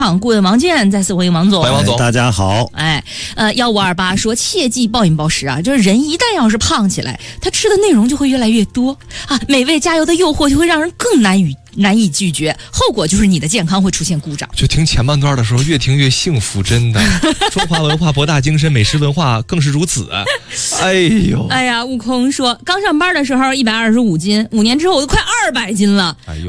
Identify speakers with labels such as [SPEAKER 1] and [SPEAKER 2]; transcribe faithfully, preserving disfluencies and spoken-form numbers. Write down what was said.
[SPEAKER 1] 顾问王健再次欢迎王总。
[SPEAKER 2] 欢迎王总，
[SPEAKER 3] 大家好。
[SPEAKER 1] 哎，呃，幺五二八说切忌暴饮暴食啊，就是人一旦要是胖起来，他吃的内容就会越来越多啊，美味佳肴的诱惑就会让人更难以难以拒绝，后果就是你的健康会出现故障。
[SPEAKER 2] 就听前半段的时候，越听越幸福，真的。中华文化博大精深，美食文化更是如此。哎呦，
[SPEAKER 1] 哎呀，悟空说刚上班的时候一百二十五斤，五年之后我都快二百斤了。
[SPEAKER 2] 哎呦。